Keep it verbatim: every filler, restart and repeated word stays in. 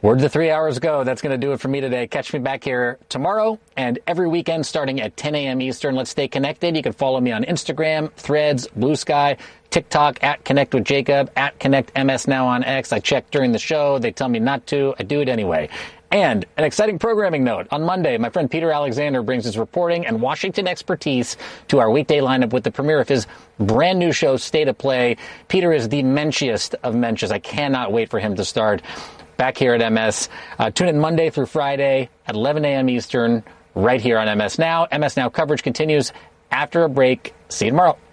Where did the three hours go? That's going to do it for me today. Catch me back here tomorrow and every weekend starting at ten a.m. Eastern. Let's stay connected. You can follow me on Instagram, Threads, Blue Sky, TikTok, at Connect with Jacob, at Connect M S Now on X. I check during the show. They tell me not to. I do it anyway. And an exciting programming note. On Monday, my friend Peter Alexander brings his reporting and Washington expertise to our weekday lineup with the premiere of his brand new show, State of Play. Peter is the menschiest of mensches. I cannot wait for him to start back here at M S. Uh, tune in Monday through Friday at eleven a.m. Eastern right here on M S Now. M S Now coverage continues after a break. See you tomorrow.